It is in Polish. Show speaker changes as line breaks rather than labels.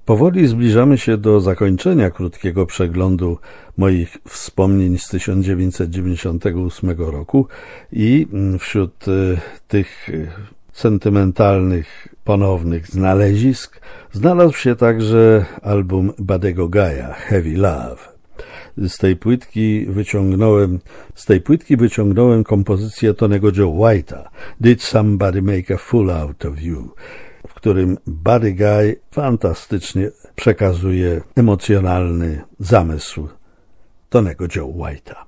Powoli zbliżamy się do zakończenia krótkiego przeglądu moich wspomnień z 1998 roku i wśród tych sentymentalnych, ponownych znalezisk znalazł się także album Buddego Guy'a, Heavy Love. Z tej płytki wyciągnąłem kompozycję Tonego Joe White'a, Did Somebody Make a Fool Out of You, w którym Buddy Guy fantastycznie przekazuje emocjonalny zamysł Tonego Joe White'a.